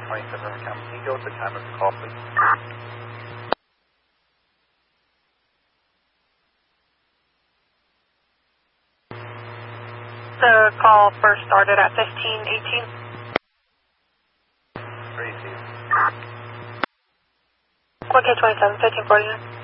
27 County Eagle, the time of the call, please. The call first started at 1518. Receive. Okay, 27, 1549.